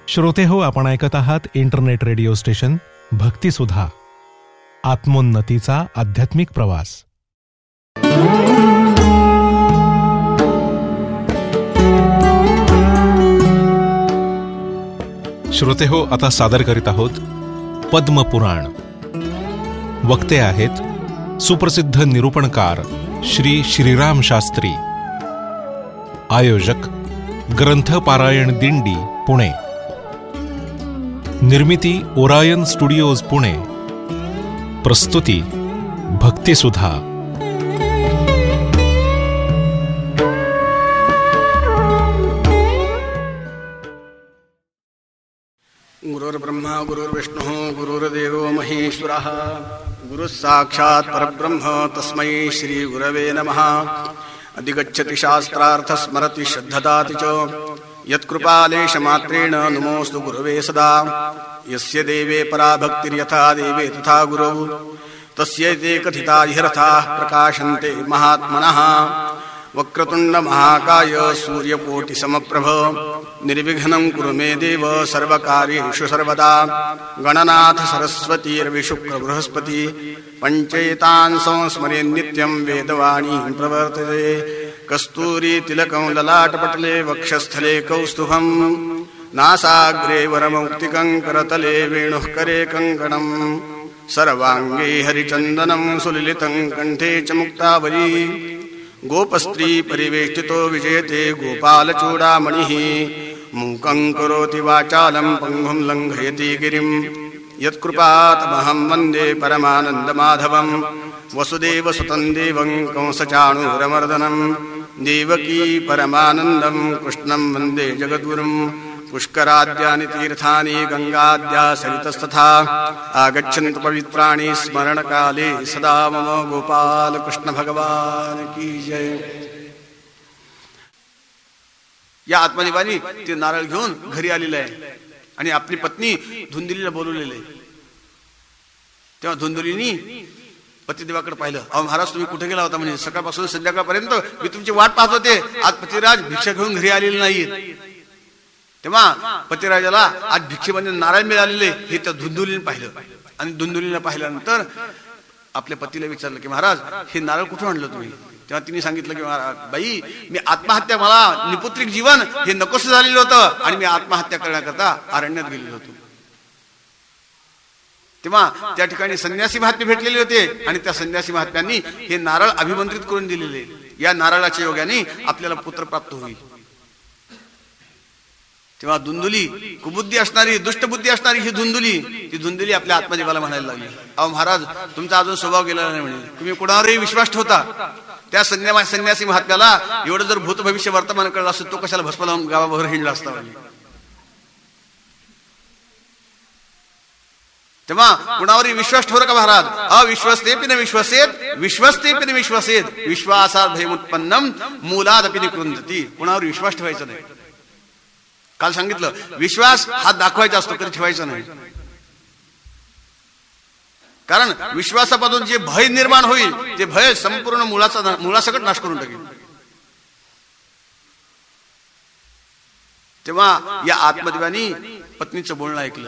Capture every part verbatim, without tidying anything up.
श्रोते हो, आपण ऐकत आहात इंटरनेट रेडिओ स्टेशन भक्तिसुधा, आत्मोन्नतीचा आध्यात्मिक प्रवास. श्रोते हो, आता सादर करीत आहोत पद्मपुराण. वक्ते आहेत सुप्रसिद्ध निरूपणकार श्री श्रीराम शास्त्री. आयोजक ग्रंथ पारायण दिंडी, पुणे. निर्मिती ओरायन स्टुडिओज, पुणे. प्रस्तुती भक्तिसुधा. गुरुर्ब्रह्मा गुरुर्विष्णुः गुरुर्देवो महेश्वरः गुरुः साक्षात् परब्रह्म तस्मै श्री गुरवे नमः. अधिगच्छति शास्त्रार्थ स्मरति श्रद्धदाति च यत्कृपालेशमात्रेण नमोऽस्तु गुरवे सदा. यस्य देवे परा भक्तिर्यथा देवे तथा गुरौ तस्यैते कथिता ह्यर्थाः प्रकाशन्ते महात्मनः. वक्रतुण्ड महाकाय सूर्यकोटिसमप्रभ निर्विघ्नं कुरु मे देव सर्वकार्येषु सर्वदा. गणनाथ सरस्वतीर्विशुक्र बृहस्पति पञ्चेतान् संस्मरे नित्यं वेदवाणी प्रवर्तते. कस्तूरी तिलकं ललाटपटले वक्षस्थले कौस्तुभं नासाग्रे वरमौक्तिकं करतले वेणुः करे कङ्कणं. सर्वाङ्गे हरिचन्दनं सुललितं कण्ठे च मुक्तावली. गोपस्त्री परिवेष्टितो विजयते गोपालचूडामणिः. मूकं करोति वाचालं पङ्गुं लङ्घयति गिरिं. यत्कृपातमहं वन्दे परमानन्दमाधवं. वसुदेवसुतं देवं कंसचाणूरमर्दनं. देवकी परमानन्दं कृष्णं वन्दे जगद्गुरुं. पुष्कराद्यानि तीर्थानि गङ्गाद्या सरितस्तथा आगच्छन्तु पवित्राणि स्मरणकाले सदा. मम गोपाल कृष्ण भगवान की जय. या आत्मदेवानी ते नारळ घेऊन घरी आलेले आहे आणि आपली पत्नी धुंदुलीला बोलवलेले. तेव्हा धुंदुलीनी पतिदेवाकडे पाहिलं. अहो महाराज, तुम्ही कुठे गेला होता? म्हणजे सकाळपासून संध्याकाळपर्यंत मी तुमची वाट पाहत होते. आज पतिराज भिक्षा घेऊन घरी आलेले नाहीत. तेव्हा पतिराजाला आज भिक्षेमध्ये नारळ मिळालेले हे त्या धुंदुलीने पाहिलं. आणि धुंदुलीने पाहिल्यानंतर आपल्या पतीला विचारलं की महाराज, हे नारळ कुठून आणलं तुम्ही? तेव्हा तिने सांगितलं की महाराज, बाई, मी आत्महत्या, मला निपुत्रिक जीवन हे नकोसं झालेलं होतं आणि मी आत्महत्या करण्याकरता अरण्यात गेलेलो होतो. तेव्हा त्या ठिकाणी संन्यासी महात्मे भेटलेले होते आणि त्या संन्यासी महात्म्यांनी हे नारळ अभिमंत्रित करून दिलेले. या नारळाच्या योगाने आपल्याला पुत्र प्राप्त होईल. तेव्हा धुंदुली, कुबुद्धी असणारी, दुष्टबुद्धी असणारी ही धुंदुली, ती धुंदुली आपल्या आत्मदेवाला म्हणायला लागली, अहो महाराज, तुमचा अजून स्वभाव गेला नाही. म्हणे तुम्ही कुणावरही विश्वास ठेवता. त्या संन्या संन्यासी महात्म्याला एवढं जर भूत भविष्य वर्तमान कळलं असतं, तो कशाला भस्म लावून गावाबाहेर हिंडला असता. तेव्हा कुणावरही विश्वास ठेवला का महाराज? अविश्वस्तेपि न विश्वसेत विश्वस्तेपि न विश्वसेत विश्वासात भयमुत्पन्नम मूलादपि निकृंतती. कुणावर विश्वास ठेवायचा नाही. काल सांगितलं, विश्वास हा दाखवायचा असतो, कधी ठेवायचा नाही. कारण विश्वासापासून जे भय निर्माण होईल ते भय संपूर्ण मुळाचा मुळासकट नाश करून टाकेल. तेव्हा या आत्मदेवानी पत्नीचं बोलणं ऐकलं.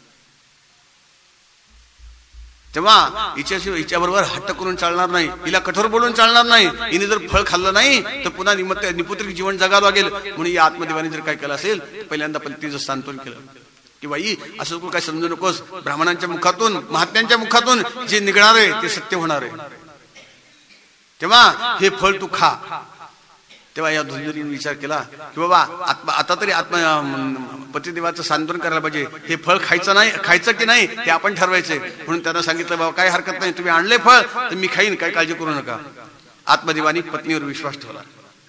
तेव्हा हिच्याशिवाय हिच्याबरोबर हट्ट करून चालणार नाही, हिला कठोर बोलून चालणार नाही. हिने जर फळ खाल्लं नाही तर पुन्हा निपुत्रिक जीवन जगावं लागेल. म्हणून या आत्मदेवानी जर काय केलं असेल, पहिल्यांदा पत्नीचं सांत्वन केलं की बाई, असं तू काय समजू नकोस. ब्राह्मणांच्या मुखातून, महात्म्यांच्या मुखातून जे निघणार आहे ते सत्य होणार आहे. तेव्हा हे फळ तू खा. तेव्हा या धुंदुलीने विचार केला की बाबा, आत्मा आता तरी आत्मा पतिदेवाचं सांत्वन करायला पाहिजे. हे फळ खायचं नाही, खायचं की नाही हे आपण ठरवायचंय. म्हणून त्यांना सांगितलं, बाबा काही हरकत नाही, तुम्ही आणले फळ तर मी खाईन, काही काळजी करू नका. आत्मदेवानी पत्नीवर विश्वास ठेवला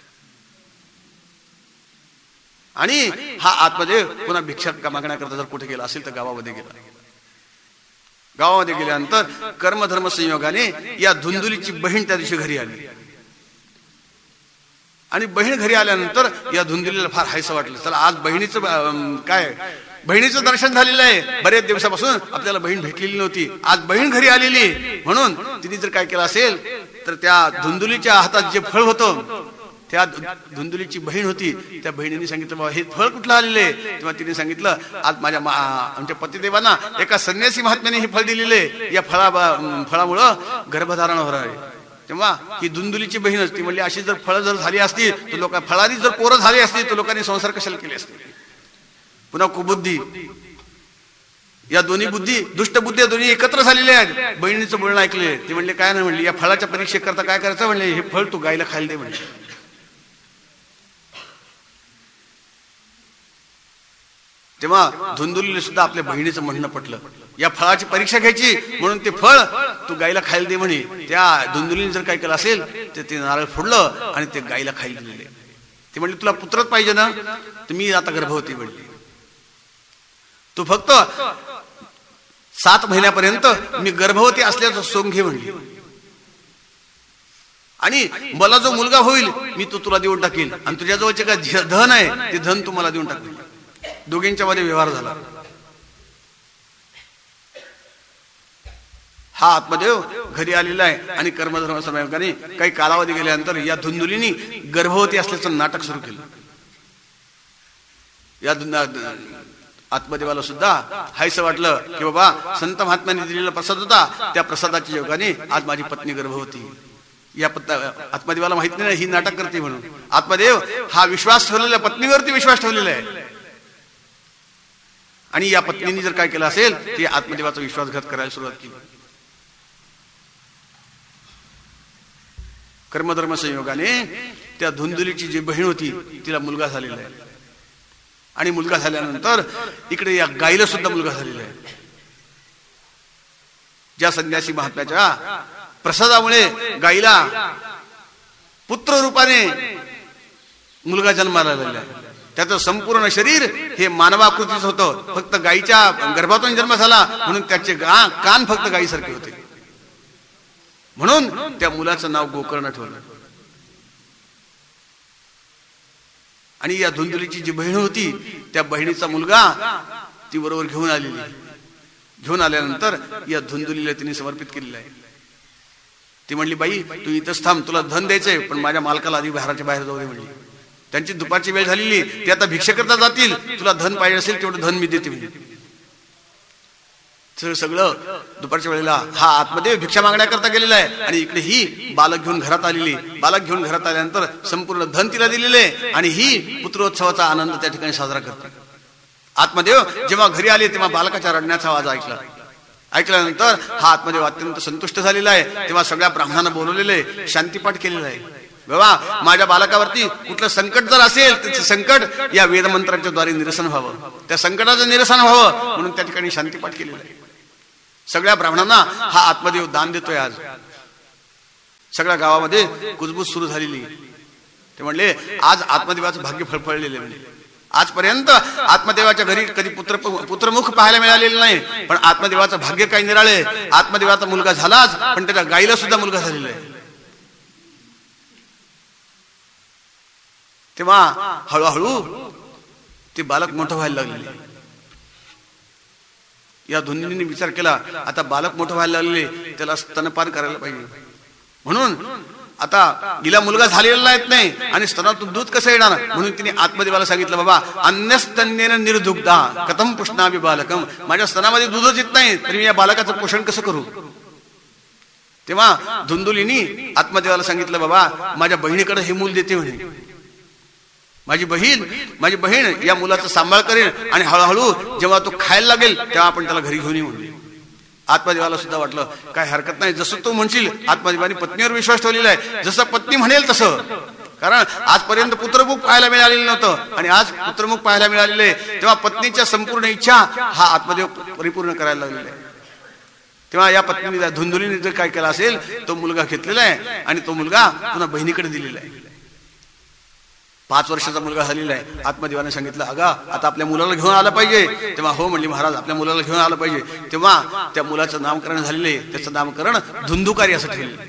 आणि हा आत्मदेव पुन्हा भिक्षा मागण्याकरता जर कुठे गेला असेल तर गावामध्ये गेला. गावामध्ये गेल्यानंतर कर्मधर्म संयोगाने या धुंदुलीची बहीण त्या दिवशी घरी आली. आणि बहीण घरी आल्यानंतर या धुंदुलीला फार हायसं वाटलं. चला, आज बहिणीचं काय, बहिणीचं दर्शन झालेलं आहे. बरेच दिवसापासून आपल्याला बहीण भेटलेली नव्हती, आज बहीण घरी आलेली. म्हणून तिने जर काय केलं असेल तर त्या धुंदुलीच्या हातात जे फळ होतं त्या धुंदुलीची बहीण होती, त्या बहिणीने सांगितलं बाबा हे फळ कुठलं आलेले, तेव्हा तिने सांगितलं आज माझ्या आमच्या पतिदेवांना एका संन्यासी महात्म्याने हे फळ दिलेले, या फळा फळामुळं गर्भधारण होणार आहे. तेव्हा ही धुंदुलीची बहीणच ती म्हणली अशी जर फळं जर झाली असती तर लोक फळानी जर पोरं झाली असती तर लोकांनी संसार कशाला केले असते. पुन्हा कुबुद्धी, या दोन्ही बुद्धी दुष्ट बुद्धी दोन्ही एकत्र झालेल्या आहेत. बहिणीचं बोलणं ऐकले, ते म्हणले काय नाही, म्हणले या फळाच्या परीक्षेकरता काय करायचं, म्हणले हे फळ तू गायला खायला दे म्हणले. तेव्हा धुंदुलीला सुद्धा आपल्या बहिणीचं म्हणणं पटलं, या फळाची परीक्षा घ्यायची म्हणून ते फळ तू गायला खायला दे म्हणे. त्या धुंदुलीने जर काय केलं असेल तर ते नारळ फोडलं आणि ते गायला खायला दिलेले. ते म्हणले तुला पुत्रच पाहिजे ना, तर मी आता गर्भवती म्हणली, तू फक्त सात महिन्यापर्यंत मी गर्भवती असल्याचं सोंग घे म्हणली, आणि मला जो मुलगा होईल मी तो तुला देऊन टाकेल, आणि तुझ्या जवळचे काय धन आहे ते धन तू मला देऊन टाकेल. दोघींच्या मध्ये व्यवहार झाला. हा आत्मदेव घरी आलेला आहे आणि कर्मधर्म समयोगाने काही कालावधी गेल्यानंतर या धुंदुलीनी गर्भवती असल्याचं नाटक सुरू केलं. या आत्मदेवाला सुद्धा हायसं वाटलं की बाबा संत महात्म्यांनी दिलेला प्रसाद होता, त्या प्रसादाच्या योगाने आज माझी पत्नी गर्भवती. या आत्मदेवाला माहित नाही ही नाटक करते म्हणून. आत्मदेव हा विश्वास ठेवलेला पत्नीवरती विश्वास ठेवलेला आहे, आणि या पत्नीने जर काय केलं असेल ते आत्मदेवाचा विश्वासघात करायला सुरुवात केली. कर्मधर्म संयोगाने त्या धुंदुलीची जी बहीण होती तिला मुलगा झालेला आहे, आणि मुलगा झाल्यानंतर इकडे या गायीला सुद्धा मुलगा झालेला आहे. ज्या संन्यासी महात्म्याच्या प्रसादामुळे गायीला पुत्र रूपाने मुलगा जन्माला आलेला आहे. त्याचं संपूर्ण शरीर हे मानवाकृतीच होतं, फक्त गायीच्या गर्भातून जन्म झाला म्हणून त्याचे कान फक्त गायीसारखे होते, म्हणून त्या मुलाचं नाव गोकर्ण ठेवलं. आणि या धुंदुलीची जी बहीण होती त्या बहिणीचा मुलगा ती बरोबर घेऊन आलेली. घेऊन आल्यानंतर या धुंदुलीला तिने समर्पित केलेलं आहे. ती म्हणली बाई तू इथंच थांब, तुला धन द्यायचंय पण माझ्या मालकाला आधी बाहेरच्या बाहेर जाऊ दे म्हणली. त्यांची दुपारची वेळ झालेली, ते आता भिक्षा करता जातील, तुला धन पाहिजे असेल तेवढं धन मी देते म्हणजे. सगळं दुपारच्या वेळेला हा आत्मदेव भिक्षा मागण्याकरता गेलेला आहे, आणि इकडे ही बालक घेऊन घरात आलेली. बालक घेऊन घरात आल्यानंतर संपूर्ण धन तिला दिलेले, आणि ही पुत्रोत्सवाचा आनंद त्या ठिकाणी साजरा करते. आत्मदेव जेव्हा घरी आले तेव्हा बालकाच्या रडण्याचा आवाज ऐकला. ऐकल्यानंतर हा आत्मदेव अत्यंत संतुष्ट झालेला आहे. तेव्हा सगळ्या ब्राह्मणांना बोलवलेले, शांतीपाठ केलेला आहे. बाबा माझ्या बालकावरती कुठलं संकट जर असेल त्याचं संकट या वेदमंत्रांच्या द्वारे निरसन व्हावं, त्या संकटाचं निरसन व्हावं म्हणून त्या ठिकाणी शांतीपाठ केलेला आहे. सगळ्या ब्राह्मणांना हा आत्मदेव दान देतोय. आज सगळ्या गावामध्ये कुजबूज सुरू झालेली. ते म्हणले आज आत्मदेवाचं भाग्य फळफळलेले. म्हणजे आजपर्यंत आत्मदेवाच्या घरी कधी पुत्र पुत्रमुख पाहायला मिळालेलं नाही, पण आत्मदेवाचं भाग्य काही निराळे. आत्मदेवाचा मुलगा झालाच, पण त्याच्या गायीला सुद्धा मुलगा झालेला आहे. तेव्हा हळूहळू ते बालक मोठं व्हायला लागले. या धुंदुलीने विचार केला आता बालक मोठं व्हायला लागले, त्याला स्तनपान करायला पाहिजे. म्हणून आता हिला मुलगा झालेला येत नाही आणि स्तनातून दूध कसं येणार, म्हणून तिने आत्मदेवाला सांगितलं बाबा अन्यस्तन्येन निर्दुग्धा कथम पुष्णामि बालकम. माझ्या स्तनामध्ये दूधच येत नाही तरी मी या बालकाचं पोषण कसं करू. तेव्हा धुंदुलीनी आत्मदेवाला सांगितलं बाबा माझ्या बहिणीकडे हे मूल देते म्हणे. माझी बहीण माझी बहीण या मुलाचा सांभाळ करेल, आणि हळूहळू जेव्हा तो खायला लागेल तेव्हा आपण त्याला घरी घेऊन येऊ. आत्मदेवाला सुद्धा वाटलं काय हरकत नाही, जसं तू म्हणशील. आत्मदेवाने पत्नीवर विश्वास ठेवलेला आहे, जसं पत्नी म्हणेल तसं. कारण आजपर्यंत पुत्रमुख पाहायला मिळालेलं नव्हतं, आणि आज पुत्रमुख पाहायला मिळालेले. तेव्हा पत्नीच्या संपूर्ण इच्छा हा आत्मदेव परिपूर्ण करायला लागलेला आहे. तेव्हा या पत्नीने धुंदुलीने जर काय केलं असेल तो मुलगा घेतलेला आहे, आणि तो मुलगा पुन्हा बहिणीकडे दिलेला आहे. पाच वर्षाचा मुलगा झालेला आहे. आत्मदेवाने सांगितलं अगा आता आपल्या मुलाला घेऊन आलं पाहिजे. तेव्हा हो म्हणली महाराज आपल्या मुलाला घेऊन आलं पाहिजे. तेव्हा त्या मुलाचं नामकरण झालेले, त्याचं नामकरण धुंदुकारी असं ठेवलं.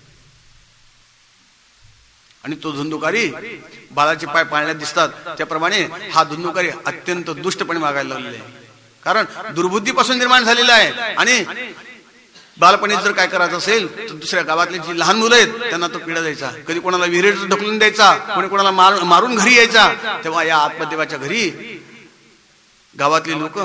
आणि तो धुंदुकारी बाळाचे पाय पाळण्यात दिसतात त्याप्रमाणे हा धुंदुकारी अत्यंत दुष्टपणे वागायला लागलेला आहे. कारण दुर्बुद्धीपासून निर्माण झालेला आहे, आणि बालपणी जर काय करायचं असेल तर दुसऱ्या गावातली जी लहान मुलं आहेत त्यांना तो पिढा द्यायचा, कधी कोणाला विहिरीत ढकलून द्यायचा, कोणी कोणाला मार मारून घरी यायचा. तेव्हा या आत्मदेवाच्या घरी गावातली लोक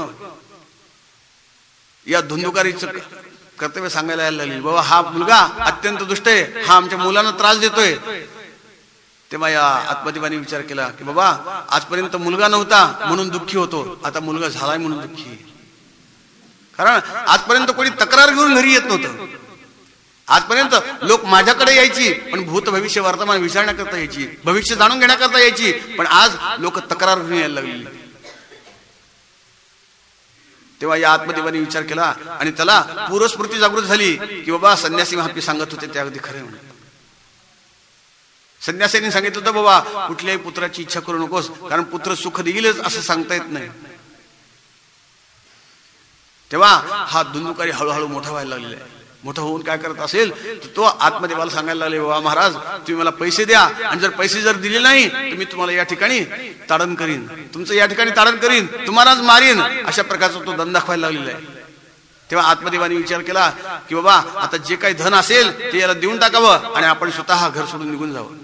या धुंदुकारीचं कर्तव्य सांगायला यायला लागली, बाबा हा मुलगा अत्यंत दुष्ट आहे, हा आमच्या मुलांना त्रास देतोय. तेव्हा या आत्मदेवाने विचार केला की बाबा आजपर्यंत मुलगा नव्हता म्हणून दुःखी होतो, आता मुलगा झालाय म्हणून दुःखी. कारण आजपर्यंत कोणी तक्रार घेऊन घरी येत नव्हतं. आजपर्यंत लोक माझ्याकडे यायची पण भूत भविष्य वर्तमान विचारण्याकरता यायची, भविष्य जाणून घेण्याकरता यायची, पण आज लोक तक्रार घेऊन यायला लागली. तेव्हा या आत्मदेवाने विचार केला आणि त्याला पूर्वस्मृती जागृत झाली की बाबा संन्यासी महात्मे सांगत होते ते अगदी खरे म्हणून. संन्यासींनी सांगितलं होतं बाबा कुठल्याही पुत्राची इच्छा करू नकोस, कारण पुत्र सुख देईलच असं सांगता येत नाही. तेव्हा हा धुंदुकारी हळूहळू मोठा व्हायला लागलेला आहे. मोठा होऊन काय करत असेल तर तो आत्मदेवाला सांगायला लागले, बाबा महाराज तुम्ही मला पैसे द्या, आणि जर पैसे जर दिले नाही तर मी तुम्हाला या ठिकाणी ताडण करीन, तुमचं या ठिकाणी ताडण करीन, तुम्हालाच मारीन. अशा प्रकारचा तो दंड दाखवायला लागलेला आहे. तेव्हा आत्मदेवाने विचार केला की बाबा आता जे काही धन असेल ते याला देऊन टाकावं आणि आपण स्वतः घर सोडून निघून जावं.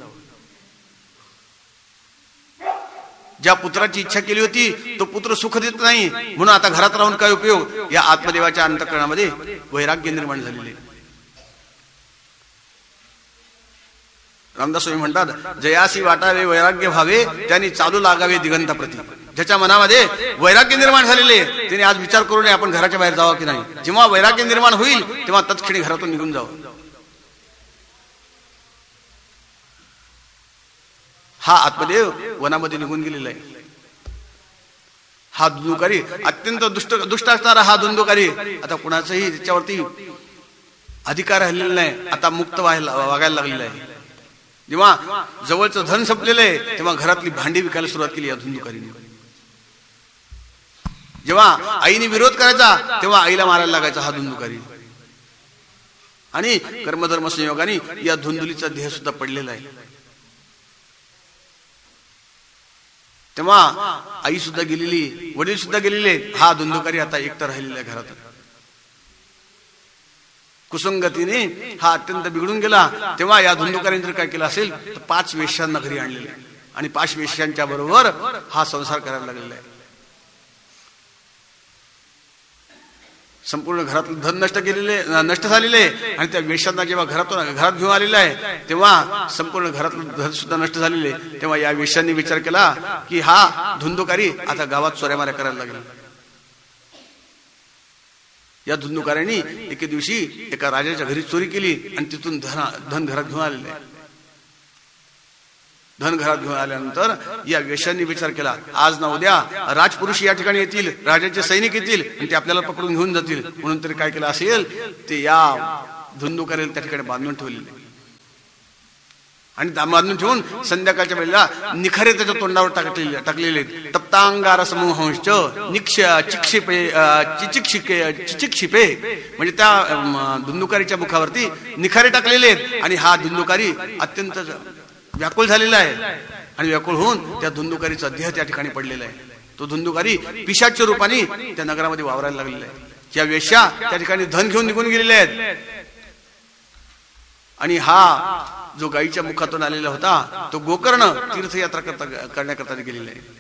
ज्या पुत्राची इच्छा केली होती तो पुत्र सुख देत नाही, म्हणून आता घरात राहून काय उपयोग. या आत्मदेवाच्या अंतःकरणामध्ये वैराग्य निर्माण झालेले. रामदास स्वामी म्हणतात, जयासी वाटावे वैराग्य व्हावे त्यांनी चालू लागावे दिगंताप्रती. ज्याच्या मनामध्ये वैराग्य निर्माण झालेले त्याने आज विचार करू नये आपण घराच्या बाहेर जावं की नाही. जेव्हा वैराग्य निर्माण होईल तेव्हा तत्क्षणी घरातून निघून जावं. हा आत्मदेव वनामध्ये निघून गेलेला आहे. हा धुंदुकारी अत्यंत दुष्ट दुष्ट असणारा हा धुंदुकारी आता कुणाचाही त्याच्यावरती अधिकार राहिलेला नाही, आता मुक्त व्हायला वागायला लागलेला आहे. जेव्हा जवळचं धन संपलेलं आहे तेव्हा घरातली भांडी विकायला सुरुवात केली या धुंदुकारीने. जेव्हा आईने विरोध करायचा तेव्हा आईला मारायला लागायचा हा धुंदुकारी. आणि कर्मधर्म संयोगाने या धुंदुलीचा देह सुद्धा पडलेला आहे. तेव्हा आई सुद्धा गेलेली, वडील सुद्धा गेलेले, हा धुंदुकारी आता एकटा राहिलेला आहे घरात. कुसंगतीने हा अत्यंत बिघडून गेला. तेव्हा या धुंदुकारीने जर काय केलं असेल तर पाच वेश्यांना घरी आणलेले आणि पाच वेश्यांच्या बरोबर हा संसार करायला लागलेला आहे. संपूर्ण घरातलं धन नष्ट केलेले नष्ट झालेले आणि त्या वेश्यांना जेव्हा घरातून घरात घेऊन आलेला आहे तेव्हा संपूर्ण घरातलं धन सुद्धा नष्ट झालेले. तेव्हा या वेश्यांनी विचार केला की हा धुंदुकारी आता गावात चोऱ्यामाऱ्या करायला लागला. या धुंदुकाऱ्यांनी एके दिवशी एका राजाच्या घरी चोरी केली आणि तिथून धन धन घरात घेऊन आलेले आहे. धन घरात घेऊन आल्यानंतर या वेश्यांनी विचार केला आज ना उद्या राजपुरुष या ठिकाणी येतील, राजाचे सैनिक येतील आणि ते आपल्याला पकडून घेऊन जातील. म्हणून तरी काय केलं असेल ते या धुंदुकारीला त्या ठिकाणी बांधून ठेवलेले आणि बांधून ठेवून संध्याकाळच्या वेळेला निखारे त्याच्या तोंडावर टाकलेले टाकलेले तप्तांगार समूहंश्च निक्ष चिक्षिपे चिचिक्षिके चिचिक्षिपे म्हणजे त्या धुंदुकारीच्या मुखावरती निखारे टाकलेले आहेत. आणि हा धुंदुकारी अत्यंत व्याकुळ झालेला आहे आणि व्याकुळ होऊन त्या धुंदुकारीचा देह त्या ठिकाणी पडलेला आहे. तो धुंदुकारी पिशाच्या रूपाने त्या नगरामध्ये वावरायला लागलेला आहे. या वेश्या त्या ठिकाणी धन घेऊन निघून गेलेल्या आहेत आणि हा जो गायीच्या मुखातून आलेला होता तो गोकर्ण तीर्थयात्रा करता करण्याकरता गेलेला आहे.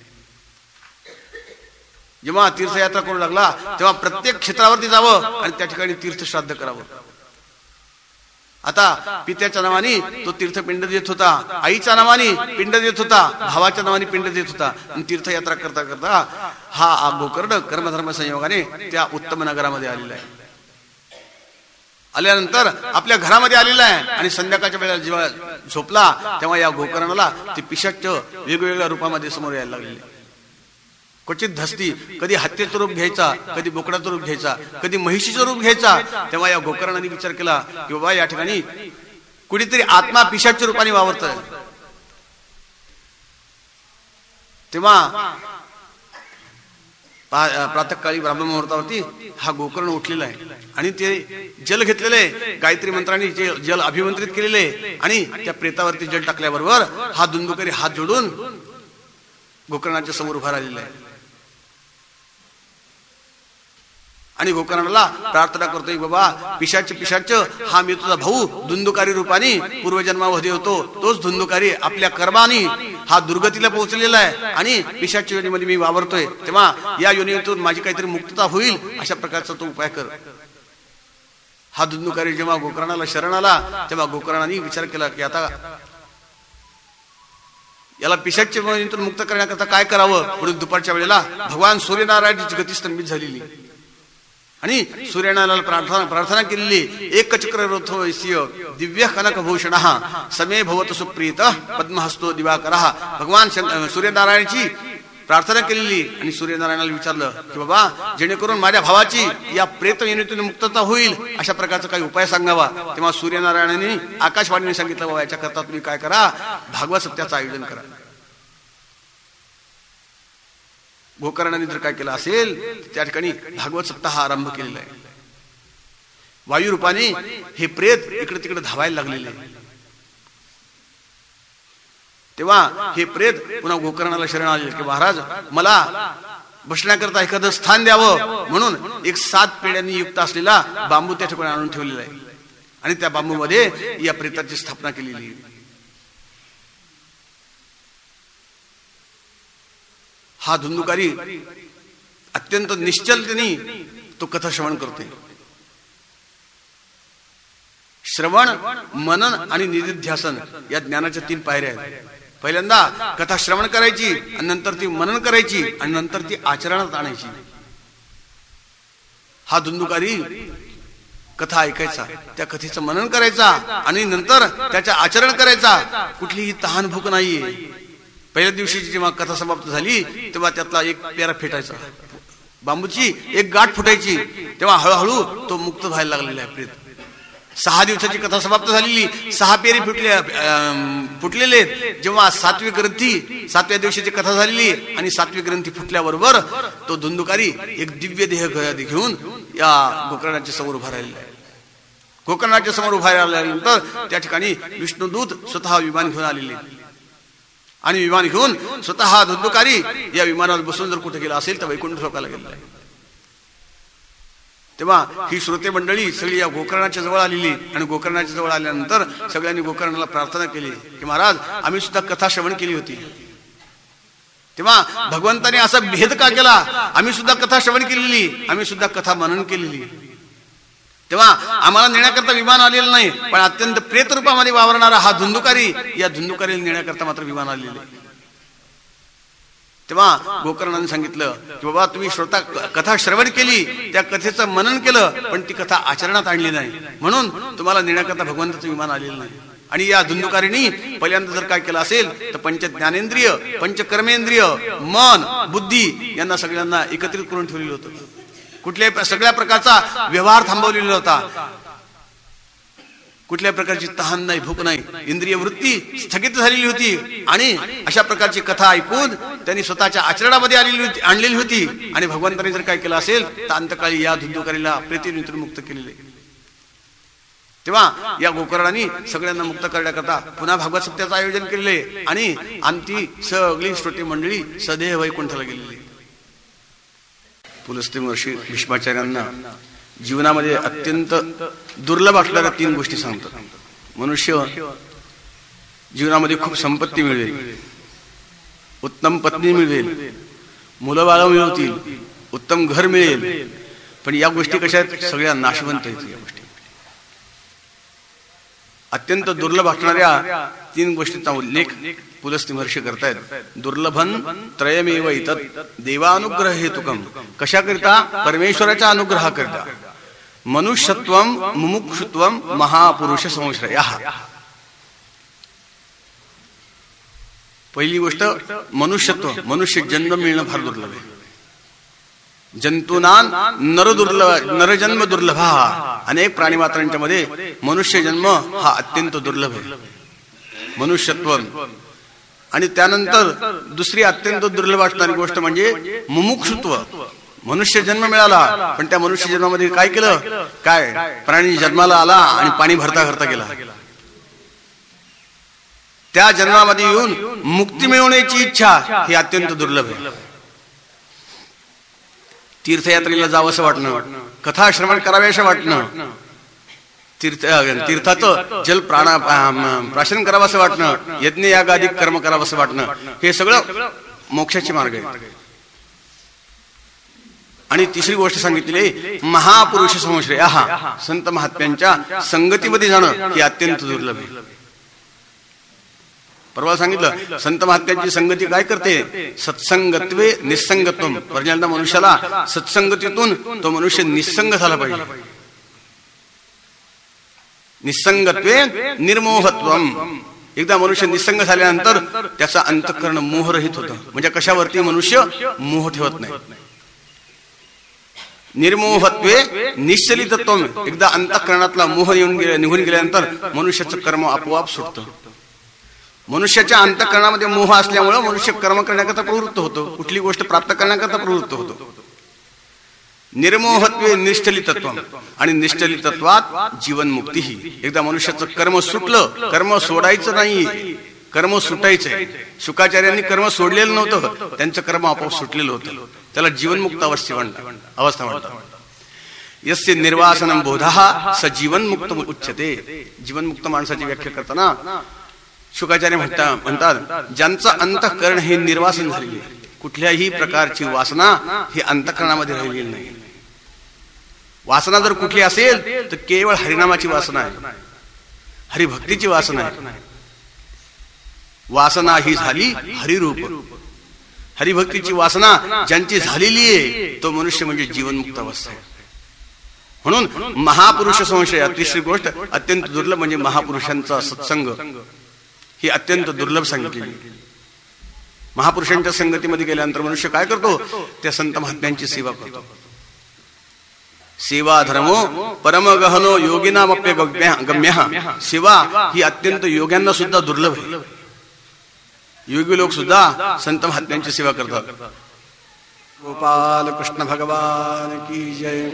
जेव्हा तीर्थयात्रा करू लागला तेव्हा प्रत्येक क्षेत्रावरती जावं आणि त्या ठिकाणी तीर्थश्राद्ध करावं. आता पित्याच्या नावाने तो तीर्थपिंड देत होता, आईच्या नावाने पिंड देत होता, भावाच्या नावाने पिंड देत होता. आणि तीर्थयात्रा करता करता हा गोकर्ण कर्मधर्म संयोगाने त्या उत्तम नगरामध्ये आलेला आहे. आल्यानंतर आपल्या घरामध्ये आलेला आहे आणि संध्याकाळच्या वेळेला जेव्हा झोपला तेव्हा या गोकर्णाला ते पिशाच वेगवेगळ्या रूपामध्ये समोर यायला लागलेले. क्वचित धस्ती, कधी हत्तीचं रूप घ्यायचा, कधी बोकडाचं रूप घ्यायचा, कधी म्हैशीचं रूप घ्यायचा. तेव्हा या गोकर्णाने विचार केला की बाबा या ठिकाणी कुठेतरी आत्मा पिशाच्या रूपाने वावरतोय. तेव्हा प्रातःकाळी ब्राह्मण मुहूर्तावरती हा गोकर्ण उठलेला आहे आणि ते जल घेतलेले, गायत्री मंत्राने जे जल अभिमंत्रित केलेले आणि त्या प्रेतावरती जल टाकल्याबरोबर हा धुंदुकारी हात जोडून गोकर्णाच्या समोर उभा राहिलेला आहे. आणि गोकर्णाला प्रार्थना करतोय, बाबा पिशाच पिशाच हा मी तुझा भाऊ धुंदुकारी रूपाने पूर्वजन्मामध्ये होतो, तोच धुंदुकारी आपल्या कर्माने हा दुर्गतीला पोहोचलेला आहे आणि पिशाच योनीमध्ये मी वावरतोय, तेव्हा या योनीतून माझी काहीतरी मुक्तता होईल अशा प्रकारचा तो उपाय कर. हा धुंदुकारी जेव्हा गोकर्णाला शरण आला तेव्हा गोकर्णाने विचार केला की आता याला पिशाच्य योनीतून मुक्त करण्याकरता काय करावं. म्हणून दुपारच्या वेळेला भगवान सूर्यनारायणाची गती स्तंभित झालेली आणि सूर्यनारायणाला प्रार्थना प्रार्थना केलेली. एक चक्र रथोयस्य दिव्य कनक भूषण समे भवत सुप्रीत पद्महस्तो दिवाकरः. भगवान सूर्यनारायणाची प्रार्थना केलेली आणि सूर्यनारायणाला विचारलं की बाबा जेणेकरून माझ्या भावाची या प्रेत योनीतून मुक्तता होईल अशा प्रकारचा काही उपाय सांगावा. तेव्हा सूर्यनारायणाने आकाशवाणीने सांगितलं, बाबा याच्याकरता तुम्ही काय करा, भागवत सप्त्याचं आयोजन करा. गोकर्णाने जर काय केलं असेल त्या ठिकाणी भागवत सप्ताह आरंभ केलेला आहे. वायू रूपाने हे प्रेत इकडे तिकडे धावायला लागलेले. तेव्हा हे प्रेत पुन्हा गोकर्णाला शरण आले की महाराज मला बसण्याकरता एखादं स्थान द्यावं. म्हणून एक सात पेड्यांनी युक्त असलेला बांबू त्या ठिकाणी आणून ठेवलेला आहे आणि त्या बांबू मध्ये या प्रेताची स्थापना केलेली आहे. हा धुंदुकारी अत्यंत निश्चलतेने तो कथा श्रवण करतोय. श्रवण, मनन आणि निधिध्यासन या ज्ञानाच्या तीन पायऱ्या आहेत. पहिल्यांदा कथा श्रवण करायची आणि नंतर ती मनन करायची आणि नंतर ती आचरणात आणायची. हा धुंदुकारी कथा ऐकायचा, त्या कथेचं मनन करायचा आणि नंतर त्याचं आचरण करायचा. कुठलीही तहान भूक नाहीये. पहिल्या दिवशी जेव्हा कथा समाप्त झाली तेव्हा त्यातला एक पेरा फेटायचा, बांबूची एक गाठ फुटायची, तेव्हा हळूहळू तो मुक्त व्हायला लागलेला आहे प्रेत. सहा दिवसाची कथा समाप्त झालेली, सहा पेरी फुटले फुटलेले. जेव्हा सातवी ग्रंथी सातव्या दिवशीची कथा झालेली आणि सातवी ग्रंथी फुटल्याबरोबर तो धुंदुकारी एक दिव्य देह घेऊन या गोकर्णाच्या समोर उभा राहिलेला आहे. गोकर्णाच्या समोर उभा राहिल्यानंतर त्या ठिकाणी विष्णुदूत स्वतः विमान घेऊन आलेले आणि विमान घेऊन स्वतः धुंदुकारी या विमानावर बसून जर कुठे गेला असेल तर वैकुंठ लोकाला गेलेला आहे. तेव्हा ही श्रोते मंडळी सगळी या गोकर्णाच्या जवळ आलेली आणि गोकर्णाच्या जवळ आल्यानंतर सगळ्यांनी गोकर्णाला प्रार्थना केली की महाराज आम्ही सुद्धा कथा श्रवण केली होती, तेव्हा भगवंताने असा भेद का केला. आम्ही सुद्धा कथा श्रवण केलेली, आम्ही सुद्धा कथा मनन केलेली, तेव्हा आम्हाला नेण्याकरता विमान आलेलं नाही, पण अत्यंत प्रेत रूपामध्ये वावरणारा हा धुंदुकारी या धुंदुकारीला नेण्याकरता मात्र विमान आलेले. तेव्हा गोकर्णाने सांगितलं की बाबा तुम्ही श्रोता कथा श्रवण केली, त्या कथेचं मनन केलं, पण ती कथा आचरणात आणली नाही, म्हणून तुम्हाला नेण्याकरता भगवंताचं विमान आलेलं नाही. आणि या धुंदुकारीनी पहिल्यांदा जर काय केलं असेल तर पंच ज्ञानेंद्रिय, पंच कर्मेंद्रिय, मन, बुद्धी यांना सगळ्यांना एकत्रित करून ठेवलेलं होतं. कुठल्याही सगळ्या प्रकारचा व्यवहार थांबवलेला होता. कुठल्या प्रकारची तहान नाही, भूक नाही, इंद्रिय वृत्ती स्थगित झालेली होती. आणि अशा प्रकारची कथा ऐकून त्यांनी स्वतःच्या आचरणामध्ये आलेली होती आणलेली होती. आणि भगवंतांनी जर काय केलं असेल तर अंतकाळी या धुंदुकारीला प्रेतीतून मुक्त केलेले. तेव्हा या गोकर्णाने सगळ्यांना मुक्त करण्याकरता पुन्हा भागवत सप्त्याचं आयोजन केलेले आणि अंती सगळी श्रोते मंडळी सदैव वैकुंठाला गेलेली. पुलस्त्य महर्षी भीष्माचार्यांना जीवनामध्ये अत्यंत दुर्लभ असणाऱ्या तीन गोष्टी सांगतात. मनुष्य जीवनामध्ये खूप संपत्ती मिळवेल, उत्तम पत्नी मिळवेल, मुलं बाळ मिळवतील, उत्तम घर मिळेल, पण या गोष्टी कशा आहेत, सगळ्या नाशवंत आहेत. या गोष्टी अत्यंत दुर्लभ असणाऱ्या तीन गोष्टींचा उल्लेख पुलस्त्य महर्षी करतायत. दुर्लभन त्रयमेव इतत देवानुग्रह हेतुकम. कशाकरिता? परमेश्वराच्या अनुग्रहाकरिता. मनुष्यत्वम मुमुक्षुत्वम महापुरुष संश्रयः. पहिली गोष्ट मनुष्यत्व, मनुष्य जन्म मिळणं फार दुर्लभ आहे. जंतूनां नर दुर्लभ, नरजन्म दुर्लभ. अनेक प्राणी मात्रांच्या मध्ये मनुष्य जन्म हा अत्यंत दुर्लभ आहे. मनुष्यत्व. आणि त्यानंतर दुसरी अत्यंत दुर्लभ असणारी गोष्ट म्हणजे मुमुक्षुत्व. मनुष्य जन्म मिळाला पण त्या मनुष्य जन्मामध्ये काय केलं, काय प्राणी जन्माला आला आणि पाणी भरता भरता गेला. त्या जन्मामध्ये येऊन मुक्ती मिळवण्याची इच्छा ही अत्यंत दुर्लभ आहे. तीर्थयात्रेला जावं असं वाटणं, कथा श्रवण करावे असं वाटणं, तीर्थ तीर्थाचं जल प्राणा प्राशन करावं असं वाटणं, यज्ञ यागादिक कर्म करावं असं वाटणं, हे सगळं मोक्षाचे मार्ग आहे. आणि तिसरी गोष्ट सांगितली महापुरुष संश्रय, हा संत महात्म्यांच्या संगतीमध्ये जाणं हे अत्यंत दुर्लभ आहे. परवा सांगितलं संत महात्म्यांची संगती काय करते, सत्संगत्वे निसंगत्वम. पहिल्यांदा मनुष्याला सत्संगतीतून तो मनुष्य निसंग झाला पाहिजे. निसंगत्वे निर्मोहत्वम. एकदा मनुष्य निसंग झाल्यानंतर त्याचा अंतःकरण मोहरहित होतं. म्हणजे कशावरती मनुष्य मोह ठेवत नाही. निर्मोहत्वे निश्चलितत्वम. एकदा अंतःकरणातला मोह येऊन गेल्या निघून गेल्यानंतर मनुष्याचं कर्म आपोआप सुटतं. मनुष्याच्या अंतःकरणामध्ये मोह असल्यामुळे मनुष्य कर्म करण्याकरता प्रवृत्त होतो, कुठली गोष्ट प्राप्त करण्याकरता प्रवृत्त होतो. निर्मोहत्वे निश्चलितत्व. आणि निश्चलितत्वात जीवनमुक्ती ही. एकदा मनुष्याचं कर्म सुटलं, कर्म सोडायचं नाही, कर्म सुटायचंय. शुकाचार्यांनी कर्म सोडलेलं नव्हतं, त्यांचं कर्म आपोआप सुटलेलं होतं. त्याला जीवनमुक्त अवस्था म्हणतात अवस्था म्हणतात. यस्य निर्वासनम बोधः स जीवनमुक्त उच्यते. जीवनमुक्त माणसाची व्याख्या करताना शुकाचार्य म्हणतात म्हणतात ज्यांचं अंतःकरण हे निर्वासन झालेले, कुठल्याही प्रकारची वासना ही अंतःकरणामध्ये राहिलेली नाही. वासना जर कुठली असेल तर केवळ हरिनामाची वासना आहे, हरिभक्तीची वासना आहे. वासना ही झाली हरिरूप. हरिभक्तीची वासना ज्यांची झालेली आहे तो मनुष्य म्हणजे जीवनमुक्त अवस्था आहे. म्हणून महापुरुष संशय, तिसरी गोष्ट अत्यंत दुर्लभ म्हणजे महापुरुषांचा सत्संग ही अत्यंत दुर्लभ सांगितलेली. महापुरुषांच्या संगतीमध्ये गेल्यानंतर मनुष्य काय करतो, त्या संत महात्म्यांची सेवा करतो. सेवा धर्मो परमगहनो योगिनामप्य गम्य. सेवा ही अत्यंत योग्यांना सुद्धा दुर्लभ आहे. योगी लोक सुद्धा संत महात्म्यांची सेवा करतात. गोपाल कृष्ण भगवान की जय.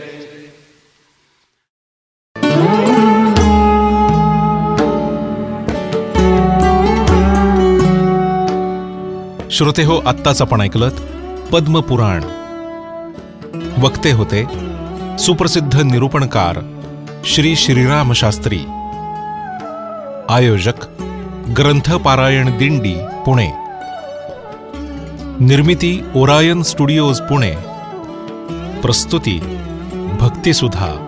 श्रोते हो, आत्ताच आपण ऐकलत पद्मपुराण. वक्ते होते सुप्रसिद्ध निरूपणकार श्री श्रीराम शास्त्री. आयोजक ग्रंथपारायण दिंडी पुणे. निर्मिती ओरायन स्टुडिओज पुणे. प्रस्तुती भक्तिसुधा.